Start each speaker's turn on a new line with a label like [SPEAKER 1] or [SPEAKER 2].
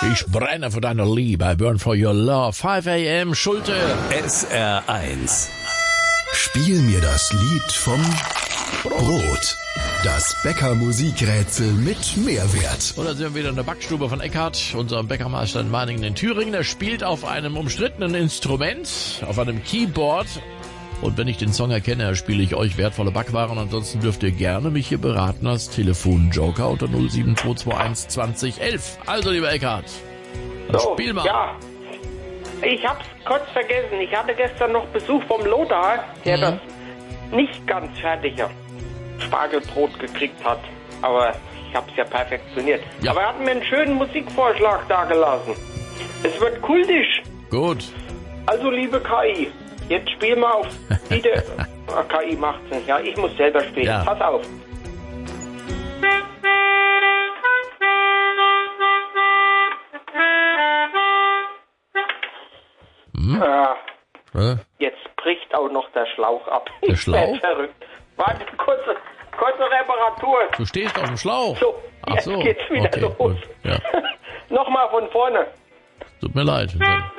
[SPEAKER 1] Ich brenne für deine Liebe, I burn for your love. 5 a.m. Schulte.
[SPEAKER 2] SR1. Spiel mir das Lied vom Brot. Das Bäcker-Musikrätsel mit Mehrwert.
[SPEAKER 1] Und da sind wir wieder in der Backstube von Eckhard, unserem Bäckermeister in Meiningen in Thüringen. Er spielt auf einem umstrittenen Instrument, auf einem Keyboard. Und wenn ich den Song erkenne, spiele ich euch wertvolle Backwaren. Ansonsten dürft ihr gerne mich hier beraten als Telefonjoker unter 07221 2011. Also, lieber Eckhard, dann spiel mal.
[SPEAKER 3] Ja, ich hab's kurz vergessen. Ich hatte gestern noch Besuch vom Lothar, der das nicht ganz fertige Spargelbrot gekriegt hat. Aber ich hab's ja perfektioniert.
[SPEAKER 1] Ja.
[SPEAKER 3] Aber er hat mir einen schönen Musikvorschlag dagelassen. Es wird kultisch.
[SPEAKER 1] Gut.
[SPEAKER 3] Also, liebe KI, jetzt spiel mal auf. Bitte. KI macht's nicht. Ja, ich muss selber spielen.
[SPEAKER 1] Ja.
[SPEAKER 3] Pass auf. Jetzt bricht auch noch der Schlauch ab.
[SPEAKER 1] Der
[SPEAKER 3] Ich
[SPEAKER 1] Schlauch?
[SPEAKER 3] werd verrückt. Warte, kurze Reparatur.
[SPEAKER 1] Du stehst auf dem Schlauch.
[SPEAKER 3] So,
[SPEAKER 1] Ach
[SPEAKER 3] jetzt
[SPEAKER 1] so.
[SPEAKER 3] geht's wieder
[SPEAKER 1] Okay,
[SPEAKER 3] los.
[SPEAKER 1] gut. Ja.
[SPEAKER 3] Nochmal von vorne.
[SPEAKER 1] Tut mir leid.